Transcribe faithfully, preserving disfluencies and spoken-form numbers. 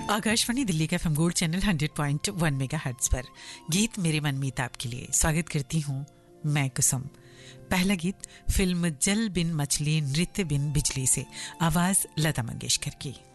आकाशवाणी दिल्ली का FM gold channel hundred point one megahertz पर गीत मेरे मन मीत आपके लिए स्वागत करती हूँ मैं कुसुम। पहला गीत फिल्म जल बिन मछली नृत्य बिन बिजली से, आवाज लता मंगेशकर की।